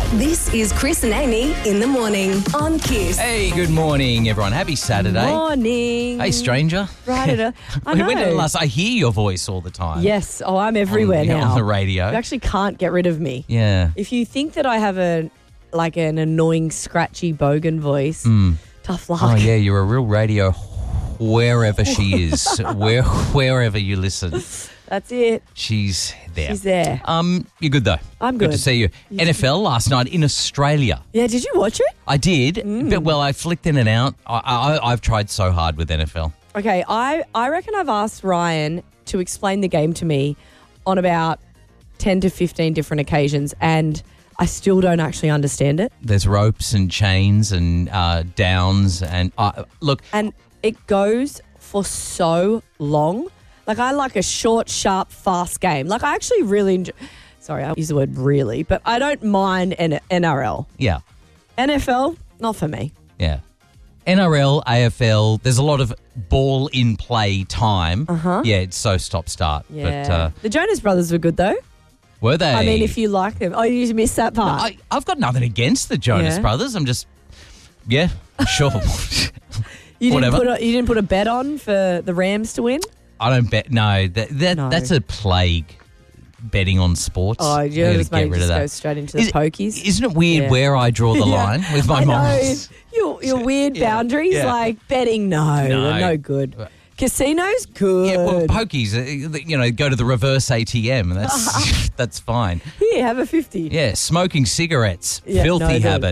This is Chris and Amy in the morning on Kiss. Hey, good morning, everyone. Happy Saturday. Morning. Hey, stranger. Right. I We know. went to the last. I hear your voice all the time. Yes. Oh, I'm everywhere now. On the radio. You actually can't get rid of me. Yeah. If you think that I have an annoying, scratchy bogan voice, tough luck. Oh, yeah. You're a real radio wherever she is, wherever you listen. That's it. She's there. She's there. You're good though. I'm Good good. to see you. NFL last night in Australia. Yeah, did you watch it? I did, but I flicked in and out. I've tried so hard with NFL. Okay, I reckon I've asked Ryan to explain the game to me on about 10 to 15 different occasions, and I still don't actually understand it. There's ropes and chains and downs and look. And it goes for so long. Like, I like a short, sharp, fast game. Like, I actually really enjoy... Sorry, I use the word really, but I don't mind NRL. Yeah. NFL, not for me. Yeah. NRL, AFL, there's a lot of ball in play time. Uh-huh. Yeah, it's so stop-start. Yeah. But The Jonas Brothers were good, though. were they? I mean, if you like them. Oh, you missed that part. I've got nothing against the Jonas Yeah. Brothers. I'm just, yeah, sure. you whatever. Didn't put a bet on for the Rams to win? I don't bet. No, No. that's a plague, betting on sports. Oh, We you gotta just get rid of that. go straight into the pokies. Isn't it weird Yeah. where I draw the Yeah. line with my I know. morals? Your weird Yeah. boundaries, Yeah. like betting, no, they're no good. Casinos, good. Yeah, well, pokies, go to the reverse ATM. That's fine. Here, have a 50. Yeah, smoking cigarettes, Yeah, filthy no good. habit.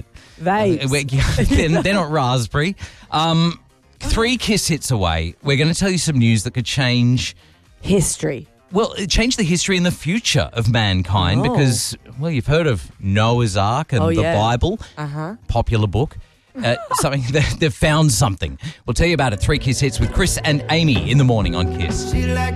Vapes. They're not raspberry. 3 Kiss hits away. We're going to tell you some news that could change, History. change the history and the future of mankind because, you've heard of Noah's Ark and the yeah. Bible, popular book. Something they've found something. We'll tell you about it. 3 Kiss hits with Chris and Amy in the morning on Kiss.